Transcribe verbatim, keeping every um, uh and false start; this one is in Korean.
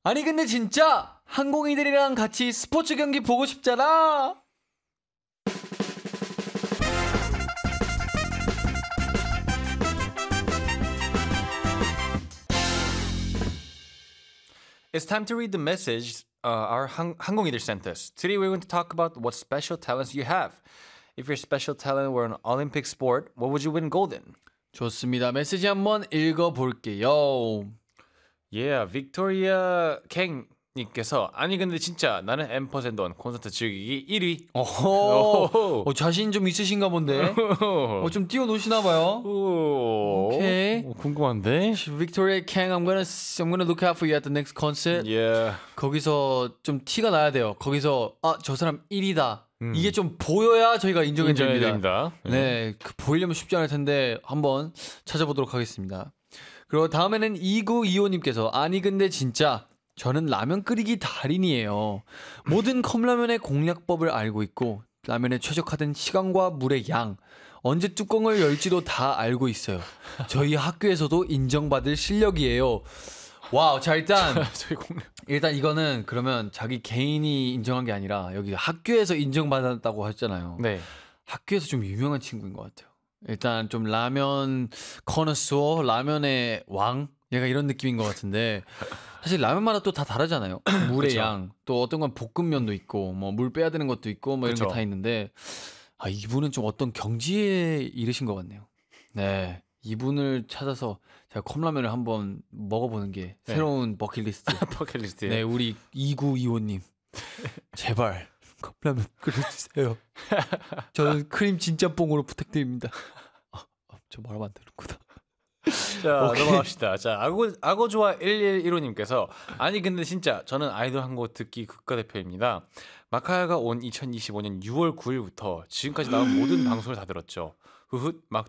아니 근데 진짜 항공이들이랑 같이 스포츠 경기 보고 싶잖아. It's time to read the message uh, our 항, 항공이들 sent us. Today we're going to talk about what special talents you have. If your special talent were an Olympic sport, what would you win gold in? 좋습니다. 메시지 한번 읽어볼게요. Yeah, Victoria Kang 님께서 아니 근데 진짜 나는 앰퍼센던 콘서트 즐기기 일 위. 어, 어, 자신 좀 있으신가 본데. 어, 좀 뛰어노시나 봐요. 오케이. 오, 궁금한데. Victoria Kang, I'm gonna I'm gonna look out for you at the next concert. Yeah. 거기서 좀 티가 나야 돼요. 거기서 아, 저 사람 일 위다. 음. 이게 좀 보여야 저희가 인정해 드립니다. 네, 그 보이려면 쉽지 않을 텐데 한번 찾아보도록 하겠습니다. 그리고 다음에는 이구이오님께서 아니 근데 진짜 저는 라면 끓이기 달인이에요. 모든 컵라면의 공략법을 알고 있고 라면에 최적화된 시간과 물의 양, 언제 뚜껑을 열지도 다 알고 있어요. 저희 학교에서도 인정받을 실력이에요. 와우, 자 일단 일단 이거는 그러면 자기 개인이 인정한 게 아니라 여기 학교에서 인정받았다고 하셨잖아요. 네. 학교에서 좀 유명한 친구인 것 같아요. 일단 좀 라면 커너수어, 라면의 왕, 얘가 이런 느낌인 것 같은데 사실 라면마다 또 다 다르잖아요. 물의 양, 또 어떤 건 볶음면도 있고 뭐 물 빼야 되는 것도 있고 뭐 이런 게 다 있는데 아 이분은 좀 어떤 경지에 이르신 것 같네요. 네. 이분을 찾아서 제가 컵라면을 한번 먹어보는 게 네. 새로운 버킷리스트. 버킷리스트. 네, 우리 이구이오님 제발 컵라면 끓여주세요. 저는 크림 진짬뽕으로 부탁드립니다. 아, 아, 저 말하면 안 되는구나. 자 오케이. 넘어갑시다. 자 아고 아고조아 일일일오님께서 아니 근데 진짜 저는 아이돌 한 곡 듣기 국가대표입니다. 마카야가 온 이천이십오년 유월 구일부터 지금까지 나온 모든 방송을 다 들었죠. 후훗 막